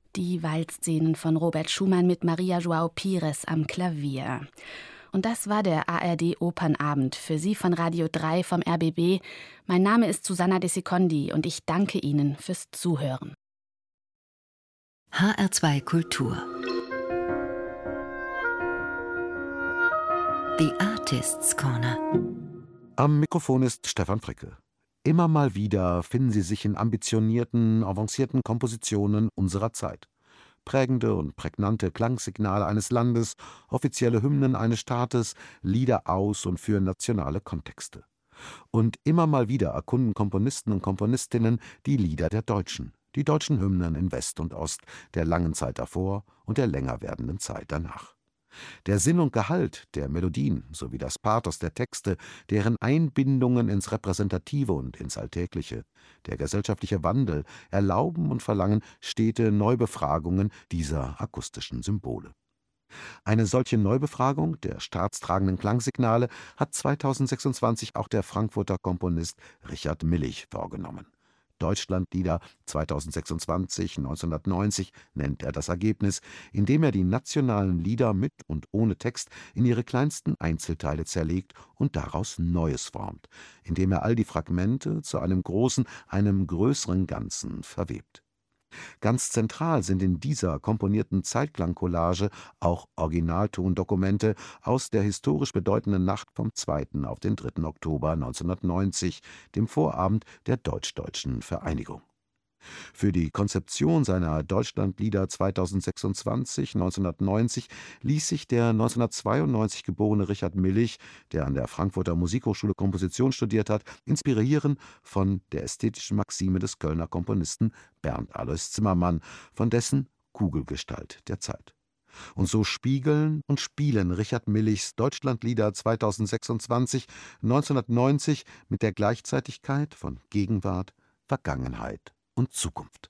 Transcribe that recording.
Die Waldszenen von Robert Schumann mit Maria João Pires am Klavier. Und das war der ARD-Opernabend für Sie von Radio 3 vom RBB. Mein Name ist Susanna de Secondi und ich danke Ihnen fürs Zuhören. HR2 Kultur. The Artists' Corner. Am Mikrofon ist Stefan Fricke. Immer mal wieder finden Sie sich in ambitionierten, avancierten Kompositionen unserer Zeit. Prägende und prägnante Klangsignale eines Landes, offizielle Hymnen eines Staates, Lieder aus und für nationale Kontexte. Und immer mal wieder erkunden Komponisten und Komponistinnen die Lieder der Deutschen, die deutschen Hymnen in West und Ost, der langen Zeit davor und der länger werdenden Zeit danach. Der Sinn und Gehalt der Melodien sowie das Pathos der Texte, deren Einbindungen ins Repräsentative und ins Alltägliche, der gesellschaftliche Wandel erlauben und verlangen stete Neubefragungen dieser akustischen Symbole. Eine solche Neubefragung der staatstragenden Klangsignale hat 2026 auch der Frankfurter Komponist Richard Millich vorgenommen. Deutschlandlieder 2026/1990 nennt er das Ergebnis, indem er die nationalen Lieder mit und ohne Text in ihre kleinsten Einzelteile zerlegt und daraus Neues formt, indem er all die Fragmente zu einem größeren Ganzen verwebt. Ganz zentral sind in dieser komponierten Zeitklangcollage auch Originaltondokumente aus der historisch bedeutenden Nacht vom 2. auf den 3. Oktober 1990, dem Vorabend der Deutsch-Deutschen Vereinigung. Für die Konzeption seiner Deutschlandlieder 2026/1990 ließ sich der 1992 geborene Richard Millich, der an der Frankfurter Musikhochschule Komposition studiert hat, inspirieren von der ästhetischen Maxime des Kölner Komponisten Bernd Alois Zimmermann, von dessen Kugelgestalt der Zeit. Und so spiegeln und spielen Richard Millichs Deutschlandlieder 2026/1990 mit der Gleichzeitigkeit von Gegenwart, Vergangenheit und Zukunft.